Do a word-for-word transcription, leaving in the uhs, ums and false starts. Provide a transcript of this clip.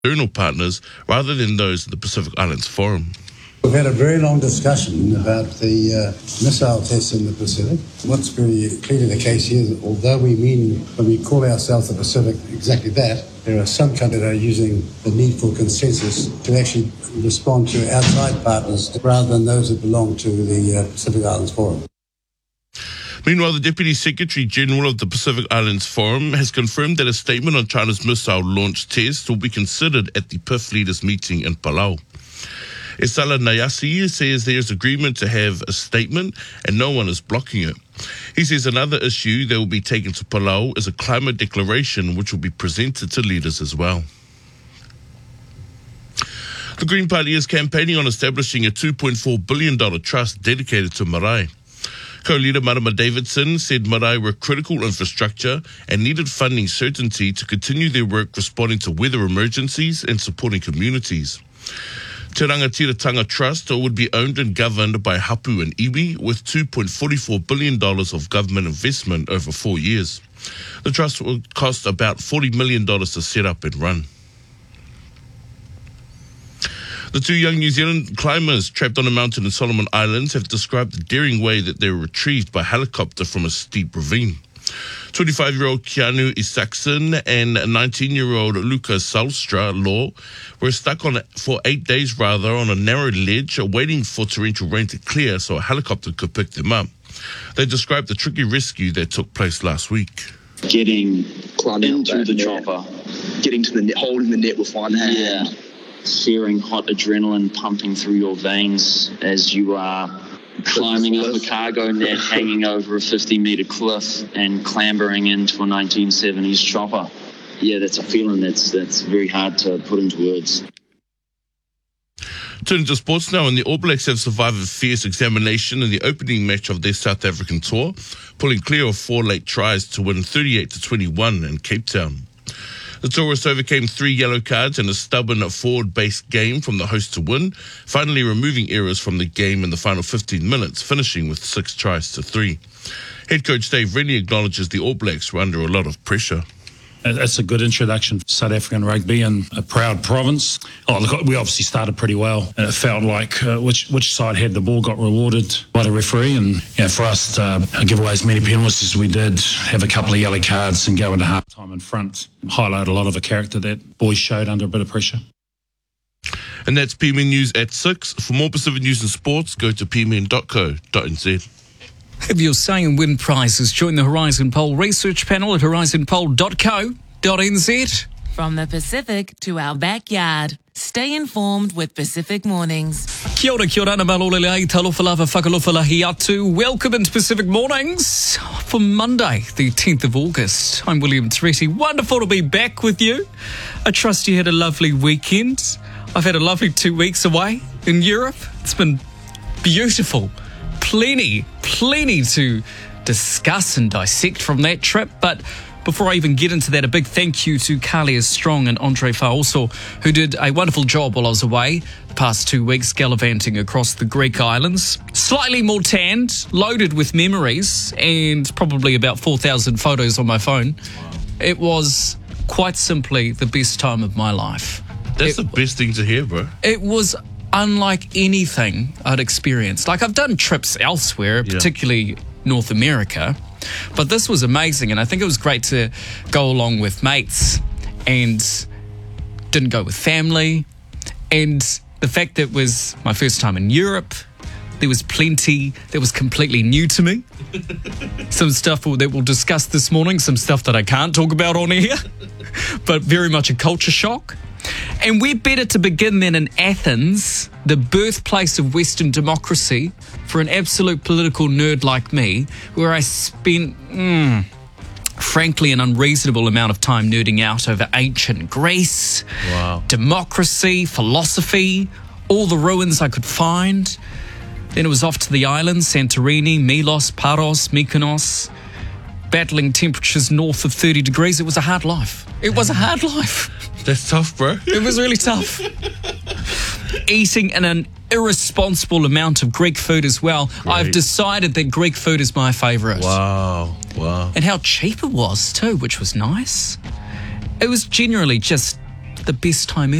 external partners rather than those of the Pacific Islands Forum. We've had a very long discussion about the uh, missile tests in the Pacific. What's very clearly the case here is that although we mean, when we call ourselves the Pacific, exactly that, there are some countries that are using the need for consensus to actually respond to outside partners rather than those that belong to the uh, Pacific Islands Forum. Meanwhile, the Deputy Secretary-General of the Pacific Islands Forum has confirmed that a statement on China's missile launch test will be considered at the P I F leaders' meeting in Palau. Esala Nayasi says there is agreement to have a statement and no one is blocking it. He says another issue that will be taken to Palau is a climate declaration which will be presented to leaders as well. The Green Party is campaigning on establishing a two point four billion dollars trust dedicated to marae. Co-leader Marama Davidson said marae were critical infrastructure and needed funding certainty to continue their work responding to weather emergencies and supporting communities. Te Rangatiratanga Trust would be owned and governed by Hapu and Iwi with two point four four billion dollars of government investment over four years. The trust will cost about forty million dollars to set up and run. The two young New Zealand climbers trapped on a mountain in Solomon Islands have described the daring way that they were retrieved by helicopter from a steep ravine. twenty-five-year-old Keanu Isaacson and nineteen-year-old Lucas Salstra Law were stuck on for eight days rather on a narrow ledge waiting for torrential rain to clear so a helicopter could pick them up. They described the tricky rescue that took place last week. Getting Climbing into the net, chopper, getting to the net, holding the net with one hand. yeah, fearing hot adrenaline pumping through your veins as you are climbing up a cargo net, hanging over a fifty metre cliff and clambering into a nineteen seventies chopper. Yeah, that's a feeling that's that's very hard to put into words. Turning to sports now, and the All Blacks have survived a fierce examination in the opening match of their South African tour, pulling clear of four late tries to win thirty-eight to twenty-one in Cape Town. The tourists overcame three yellow cards and a stubborn forward-based game from the host to win, finally removing errors from the game in the final fifteen minutes, finishing with six tries to three. Head coach Dave Rennie acknowledges the All Blacks were under a lot of pressure. It's a good introduction for South African rugby and a proud province. Oh, look, we obviously started pretty well. And it felt like uh, which which side had the ball got rewarded by the referee. And you know, for us to uh, give away as many penalties as we did, have a couple of yellow cards and go into half-time in front, highlight a lot of the character that boys showed under a bit of pressure. And that's P M N News at six. For more Pacific news and sports, go to p m n dot co dot n z. Have your say and win prizes. Join the Horizon Poll research panel at horizon poll dot co dot n z. From the Pacific to our backyard. Stay informed with Pacific Mornings. Kia ora, kia ora, na malole ai, talofa lava whakalofa lahi atu. Welcome into Pacific Mornings for Monday, the tenth of August. I'm William Toretti. Wonderful to be back with you. I trust you had a lovely weekend. I've had a lovely two weeks away in Europe. It's been beautiful. Plenty, plenty to discuss and dissect from that trip. But before I even get into that, a big thank you to Kalia Strong and Andre Faoso, who did a wonderful job while I was away the past two weeks gallivanting across the Greek islands. Slightly more tanned, loaded with memories, and probably about four thousand photos on my phone. It was quite simply the best time of my life. That's it, the best thing to hear, bro. It was unlike anything I'd experienced. Like, I've done trips elsewhere, Yeah. particularly North America, but this was amazing, and I think it was great to go along with mates and didn't go with family. And the fact that it was my first time in Europe, there was plenty that was completely new to me. Some stuff that we'll discuss this morning, some stuff that I can't talk about on air, but very much a culture shock. And where better to begin than in Athens, the birthplace of Western democracy, for an absolute political nerd like me, where I spent, mm, frankly, an unreasonable amount of time nerding out over ancient Greece, Wow. democracy, philosophy, all the ruins I could find. Then it was off to the islands, Santorini, Milos, Paros, Mykonos, battling temperatures north of thirty degrees. It was a hard life. It was a hard life. That's tough, bro. It was really tough. Eating an irresponsible amount of Greek food as well. Great. I've decided that Greek food is my favourite. Wow, wow. And how cheap it was too, which was nice. It was generally just the best time